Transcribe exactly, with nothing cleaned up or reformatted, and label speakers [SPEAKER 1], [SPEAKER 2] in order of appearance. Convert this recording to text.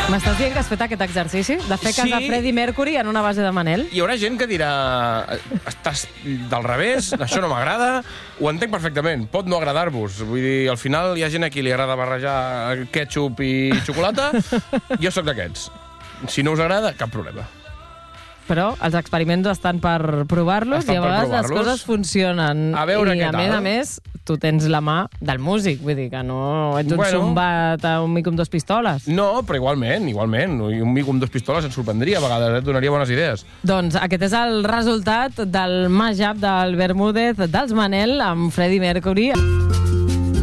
[SPEAKER 1] M'estàs dient que has fet aquest exercici? De fer cas
[SPEAKER 2] Sí.
[SPEAKER 1] a Freddie Mercury en una base de Manel?
[SPEAKER 2] Hi haurà gent que dirà estàs del revés, això no m'agrada. Ho entenc perfectament, pot no agradar-vos. Vull dir, al final hi ha gent a qui li agrada barrejar ketchup i xocolata. Jo sóc d'aquests. Si no us agrada, cap problema.
[SPEAKER 1] Però els experiments estan per provar-los
[SPEAKER 2] Estan
[SPEAKER 1] i a
[SPEAKER 2] per
[SPEAKER 1] vegades les
[SPEAKER 2] provar-los.
[SPEAKER 1] coses funcionen.
[SPEAKER 2] A veure
[SPEAKER 1] I
[SPEAKER 2] què
[SPEAKER 1] a
[SPEAKER 2] tal.
[SPEAKER 1] més a més, tu tens la mà del músic, vull dir que no ets un
[SPEAKER 2] Bueno.
[SPEAKER 1] zumbat a un mico amb dos pistoles.
[SPEAKER 2] No, però igualment, igualment. I un mico amb dos pistoles ens sorprendria a vegades, eh? Et donaria bones idees.
[SPEAKER 1] Doncs aquest és el resultat del mashup del Bermúdez dels Manel amb Freddie Mercury.